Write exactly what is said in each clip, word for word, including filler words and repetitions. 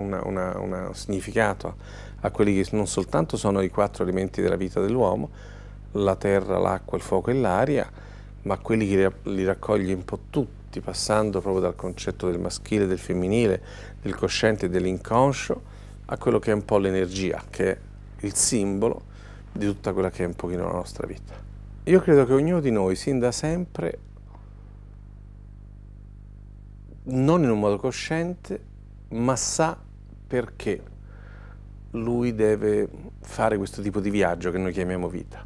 una, una, una significato a quelli che non soltanto sono i quattro elementi della vita dell'uomo, la terra, l'acqua, il fuoco e l'aria, ma quelli che li raccoglie un po' tutti, passando proprio dal concetto del maschile, del femminile, del cosciente e dell'inconscio, a quello che è un po' l'energia, che è il simbolo di tutta quella che è un pochino la nostra vita. Io credo che ognuno di noi, sin da sempre, non in un modo cosciente, ma sa perché lui deve fare questo tipo di viaggio che noi chiamiamo vita.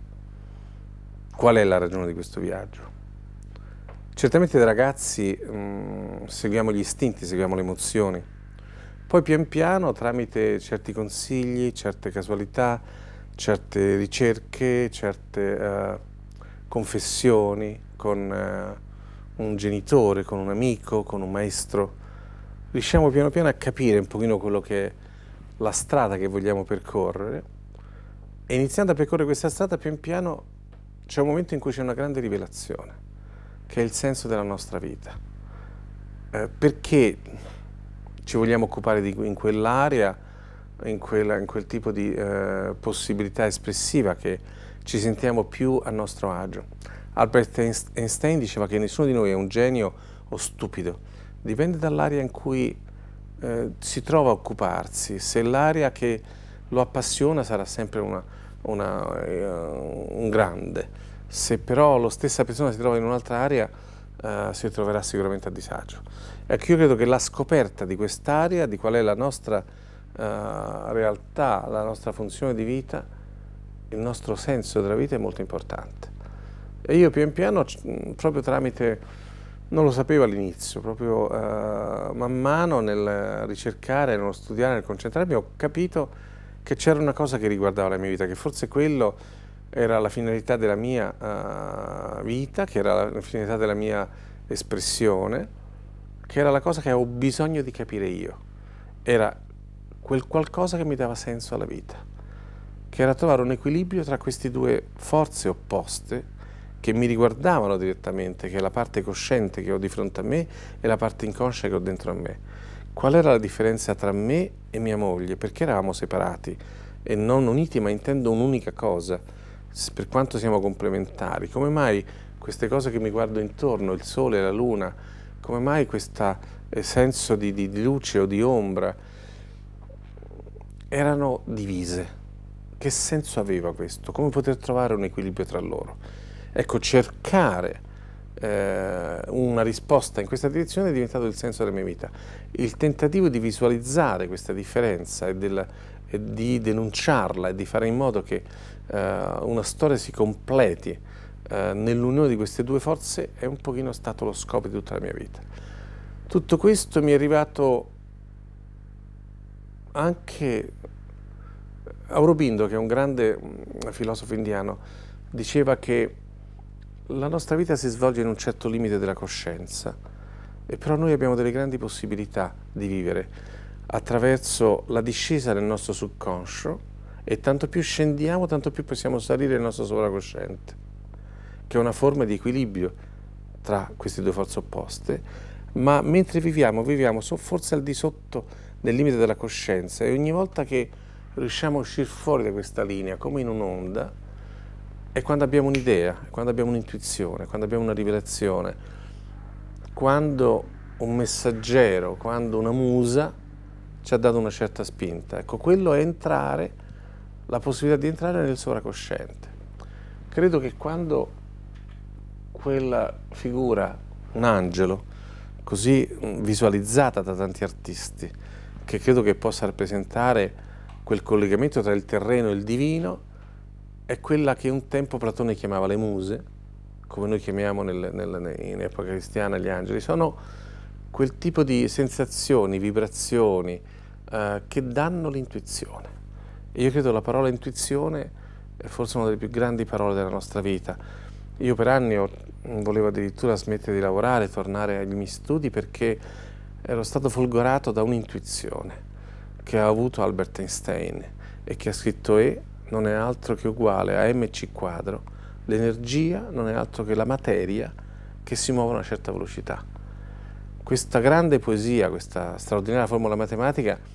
Qual è la ragione di questo viaggio? Certamente da ragazzi mh, seguiamo gli istinti, seguiamo le emozioni, poi pian piano tramite certi consigli, certe casualità, certe ricerche, certe uh, confessioni con uh, un genitore, con un amico, con un maestro, riusciamo piano piano a capire un pochino quello che è la strada che vogliamo percorrere, e iniziando a percorrere questa strada pian piano c'è un momento in cui c'è una grande rivelazione, che è il senso della nostra vita. Eh, perché ci vogliamo occupare di, in quell'area, in, quella, in quel tipo di eh, possibilità espressiva che ci sentiamo più a nostro agio. Albert Einstein diceva che nessuno di noi è un genio o stupido, dipende dall'area in cui eh, si trova a occuparsi. Se l'area che lo appassiona sarà sempre una, una, uh, un grande, se però la stessa persona si trova in un'altra area uh, si troverà sicuramente a disagio. Ecco, io credo che la scoperta di quest'area, di qual è la nostra uh, realtà, la nostra funzione di vita, il nostro senso della vita è molto importante. E io pian piano, proprio tramite, non lo sapevo all'inizio, proprio uh, man mano nel ricercare, nello studiare, nel concentrarmi, ho capito che c'era una cosa che riguardava la mia vita, che forse quello era la finalità della mia uh, vita, che era la finalità della mia espressione, che era la cosa che avevo bisogno di capire io. Era quel qualcosa che mi dava senso alla vita, che era trovare un equilibrio tra queste due forze opposte che mi riguardavano direttamente, che è la parte cosciente che ho di fronte a me e la parte inconscia che ho dentro a me. Qual era la differenza tra me e mia moglie? Perché eravamo separati e non uniti, ma intendo un'unica cosa, per quanto siamo complementari. Come mai queste cose che mi guardo intorno, il sole, la luna, come mai questo senso di, di, di luce o di ombra erano divise? Che senso aveva questo? Come poter trovare un equilibrio tra loro? Ecco, cercare eh, una risposta in questa direzione è diventato il senso della mia vita. Il tentativo di visualizzare questa differenza e, del, e di denunciarla e di fare in modo che eh, una storia si completi eh, nell'unione di queste due forze è un pochino stato lo scopo di tutta la mia vita. Tutto questo mi è arrivato anche Aurobindo, che è un grande filosofo indiano, diceva che la nostra vita si svolge in un certo limite della coscienza, e però noi abbiamo delle grandi possibilità di vivere attraverso la discesa del nostro subconscio, e tanto più scendiamo, tanto più possiamo salire nel nostro sovracosciente, che è una forma di equilibrio tra queste due forze opposte, ma mentre viviamo, viviamo forse al di sotto del limite della coscienza, e ogni volta che riusciamo a uscire fuori da questa linea, come in un'onda, è quando abbiamo un'idea, quando abbiamo un'intuizione, quando abbiamo una rivelazione, quando un messaggero, quando una musa ci ha dato una certa spinta. Ecco, quello è entrare, la possibilità di entrare nel sovracosciente. Credo che quando quella figura, un angelo, così visualizzata da tanti artisti, che credo che possa rappresentare quel collegamento tra il terreno e il divino, è quella che un tempo Platone chiamava le muse, come noi chiamiamo nel, nel, in epoca cristiana gli angeli. Sono quel tipo di sensazioni, vibrazioni eh, che danno l'intuizione. E io credo la parola intuizione è forse una delle più grandi parole della nostra vita. Io per anni ho, volevo addirittura smettere di lavorare, tornare ai miei studi, perché ero stato folgorato da un'intuizione che ha avuto Albert Einstein e che ha scritto E non è altro che uguale a mc quadro, l'energia non è altro che la materia che si muove a una certa velocità. Questa grande poesia, questa straordinaria formula matematica